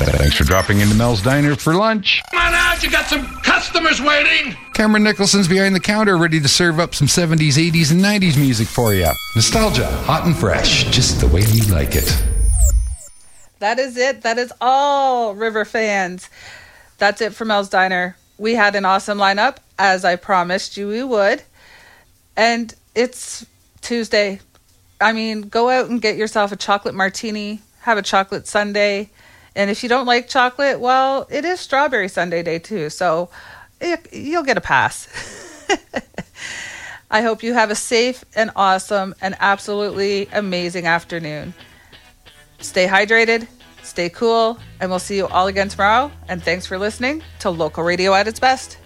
Thanks for dropping into Mel's Diner for lunch. Come on out, you got some customers waiting. Cameron Nicholson's behind the counter, ready to serve up some 70s, 80s, and 90s music for you. Nostalgia, hot and fresh, just the way you like it. That is it. That is all, River fans. That's it for Mel's Diner. We had an awesome lineup, as I promised you we would. And it's Tuesday. I mean, go out and get yourself a chocolate martini, have a chocolate sundae. And if you don't like chocolate, well, it is strawberry sundae day too. So you'll get a pass. I hope you have a safe and awesome and absolutely amazing afternoon. Stay hydrated, stay cool, and we'll see you all again tomorrow. And thanks for listening to Local Radio at its best.